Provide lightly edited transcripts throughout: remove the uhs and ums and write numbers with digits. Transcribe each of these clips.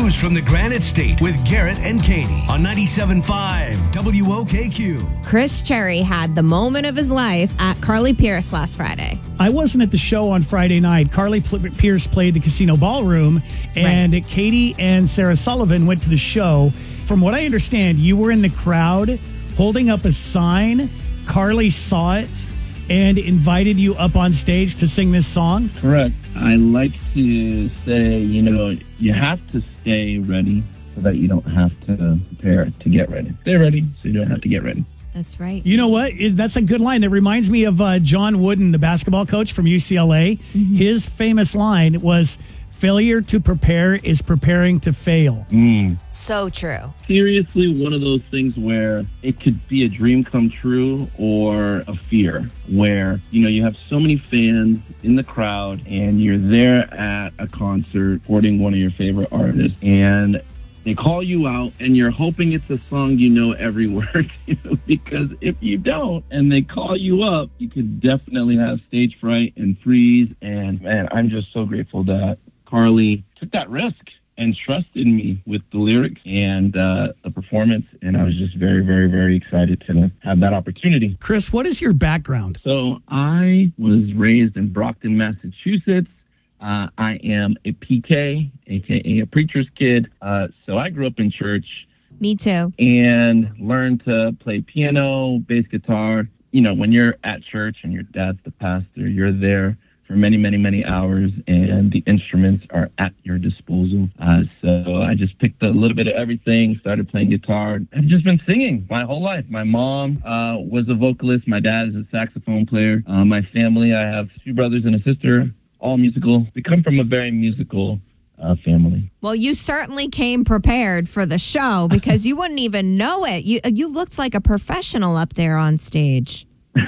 news from the Granite State with Garrett and Katie on 97.5 WOKQ. Chris Cherry had the moment of his life at Carly Pierce last Friday. I wasn't at the show on Friday night. Carly Pierce played the Casino Ballroom, and Katie and Sarah Sullivan went to the show. From what I understand, you were in the crowd holding up a sign. Carly saw it and invited you up on stage to sing this song? Correct. I like to say, you have to stay ready so that you don't have to prepare to get ready. Stay ready so you don't have to get ready. That's right. You know what? That's a good line. That reminds me of John Wooden, the basketball coach from UCLA. Mm-hmm. His famous line was, failure to prepare is preparing to fail. So true. Seriously, one of those things where it could be a dream come true or a fear, where, you have so many fans in the crowd and you're there at a concert supporting one of your favorite artists, and they call you out and you're hoping it's a song you know every word, because if you don't and they call you up, you could definitely have stage fright and freeze. And man, I'm just so grateful that Carly took that risk and trusted me with the lyrics and the performance. And I was just very, very, very excited to have that opportunity. Chris, what is your background? So I was raised in Brockton, Massachusetts. I am a PK, a.k.a. a preacher's kid. So I grew up in church. Me too. And learned to play piano, bass guitar. When you're at church and your dad's the pastor, you're there for many, many, many hours, and the instruments are at your disposal. So I just picked a little bit of everything, started playing guitar. I've just been singing my whole life. My mom was a vocalist. My dad is a saxophone player. My family, I have 2 brothers and a sister, all musical. We come from a very musical family. Well, you certainly came prepared for the show because you wouldn't even know it. You looked like a professional up there on stage.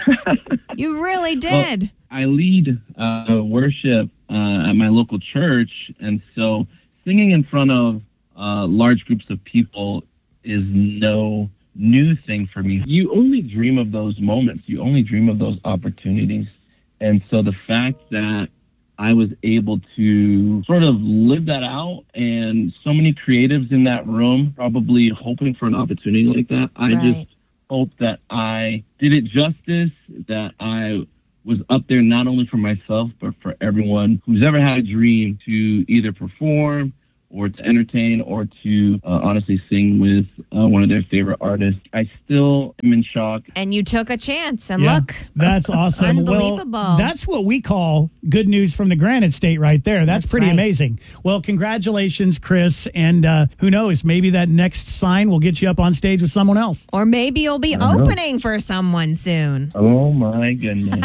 You really did. Well, I lead worship at my local church, and so singing in front of large groups of people is no new thing for me. You only dream of those moments. You only dream of those opportunities. And so the fact that I was able to sort of live that out, and so many creatives in that room probably hoping for an opportunity like that, I just hope that I did it justice, that I was up there not only for myself, but for everyone who's ever had a dream to either perform or to entertain or to honestly sing with one of their favorite artists. I still am in shock. And you took a chance, and look. That's awesome. Unbelievable. Well, that's what we call good news from the Granite State right there. That's pretty amazing. Well, congratulations, Chris. And who knows, maybe that next sign will get you up on stage with someone else. Or maybe you'll be opening for someone soon. Oh, my goodness.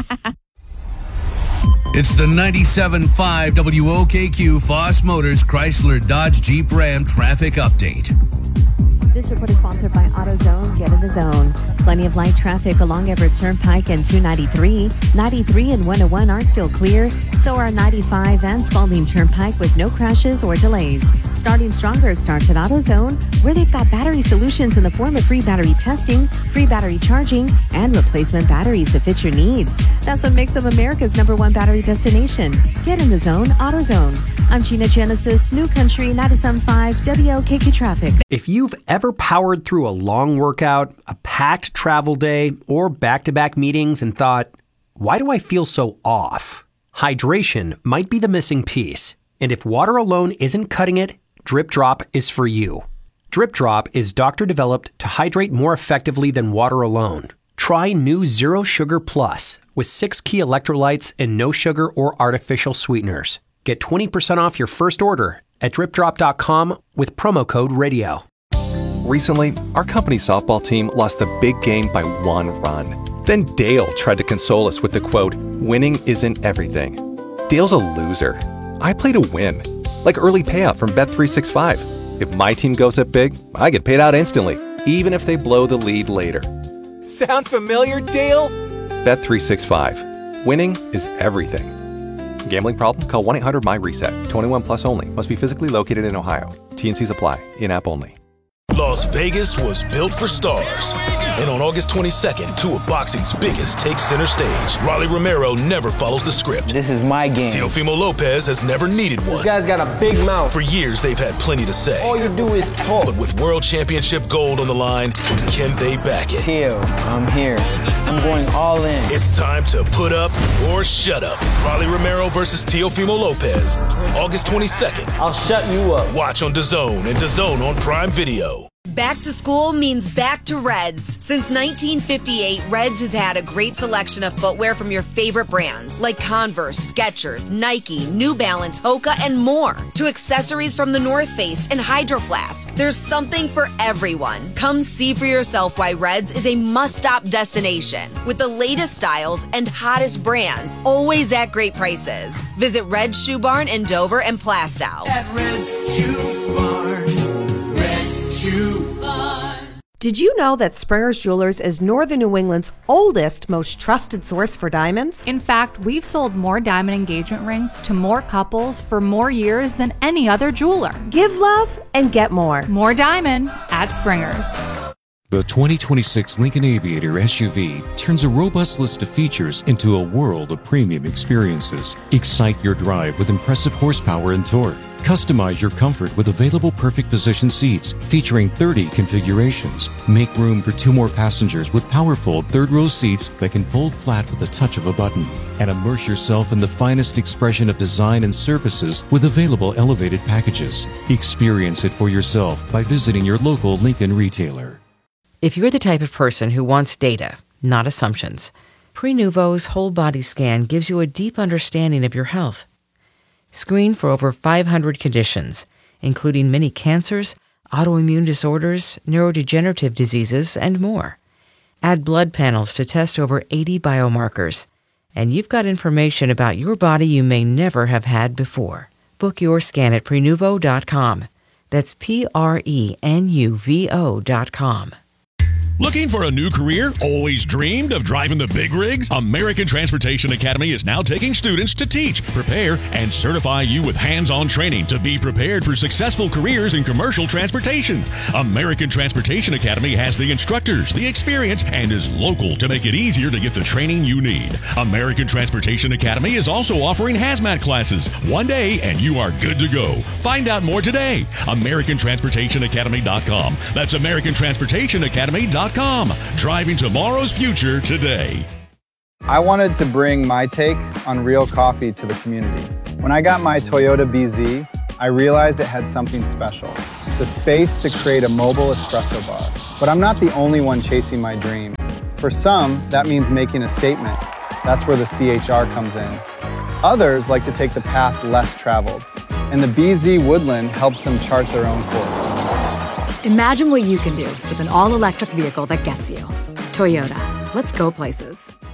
It's the 97.5 WOKQ Foss Motors Chrysler Dodge Jeep Ram traffic update. This report is sponsored by AutoZone. Get in the zone. Plenty of light traffic along Everett Turnpike and 293. 93 and 101 are still clear. So are 95 and Spalding Turnpike with no crashes or delays. Starting Stronger starts at AutoZone, where they've got battery solutions in the form of free battery testing, free battery charging, and replacement batteries to fit your needs. That's what makes them America's #1 battery destination. Get in the zone, AutoZone. I'm Gina Genesis, New Country 97.5 WOKQ Traffic. If you've ever powered through a long workout, a packed travel day, or back-to-back meetings and thought, why do I feel so off? Hydration might be the missing piece. And if water alone isn't cutting it, Drip Drop is for you. Drip Drop is doctor-developed to hydrate more effectively than water alone. Try new Zero Sugar Plus with 6 key electrolytes and no sugar or artificial sweeteners. Get 20% off your first order at dripdrop.com with promo code RADIO. Recently, our company softball team lost the big game by 1 run. Then Dale tried to console us with the quote, "Winning isn't everything." Dale's a loser. I play to win, like early payout from Bet365. If my team goes up big, I get paid out instantly, even if they blow the lead later. Sound familiar, Dale? Bet365. Winning is everything. Gambling problem? Call 1-800-MY-RESET. 21 plus only. Must be physically located in Ohio. T&Cs apply. In-app only. Las Vegas was built for stars. And on August 22nd, two of boxing's biggest take center stage. Rolly Romero never follows the script. This is my game. Teofimo Lopez has never needed one. This guy's got a big mouth. For years, they've had plenty to say. All you do is talk. But with World Championship gold on the line, can they back it? Teo, I'm here. I'm going all in. It's time to put up or shut up. Rolly Romero versus Teofimo Lopez. August 22nd. I'll shut you up. Watch on DAZN and DAZN on Prime Video. Back to school means back to Reds. Since 1958, Reds has had a great selection of footwear from your favorite brands like Converse, Skechers, Nike, New Balance, Hoka, and more. To accessories from the North Face and Hydro Flask. There's something for everyone. Come see for yourself why Reds is a must-stop destination with the latest styles and hottest brands, always at great prices. Visit Red's Shoe Barn in Dover and Plastow. At Red's Shoe Barn. Red's Shoe Barn. Did you know that Springer's Jewelers is Northern New England's oldest, most trusted source for diamonds? In fact, we've sold more diamond engagement rings to more couples for more years than any other jeweler. Give love and get more. More diamond at Springer's. The 2026 Lincoln Aviator SUV turns a robust list of features into a world of premium experiences. Excite your drive with impressive horsepower and torque. Customize your comfort with available perfect position seats featuring 30 configurations. Make room for 2 more passengers with powerful third-row seats that can fold flat with the touch of a button. And immerse yourself in the finest expression of design and services with available elevated packages. Experience it for yourself by visiting your local Lincoln retailer. If you're the type of person who wants data, not assumptions, Prenuvo's whole body scan gives you a deep understanding of your health. Screen for over 500 conditions, including many cancers, autoimmune disorders, neurodegenerative diseases, and more. Add blood panels to test over 80 biomarkers, and you've got information about your body you may never have had before. Book your scan at Prenuvo.com. That's Prenuvo.com. Looking for a new career? Always dreamed of driving the big rigs? American Transportation Academy is now taking students to teach, prepare, and certify you with hands-on training to be prepared for successful careers in commercial transportation. American Transportation Academy has the instructors, the experience, and is local to make it easier to get the training you need. American Transportation Academy is also offering hazmat classes. One day and you are good to go. Find out more today. AmericanTransportationAcademy.com. That's AmericanTransportationAcademy.com. Driving tomorrow's future today. I wanted to bring my take on real coffee to the community. When I got my Toyota BZ, I realized it had something special, the space to create a mobile espresso bar. But I'm not the only one chasing my dream. For some, that means making a statement. That's where the CHR comes in. Others like to take the path less traveled, and the BZ Woodland helps them chart their own course. Imagine what you can do with an all-electric vehicle that gets you. Toyota. Let's go places.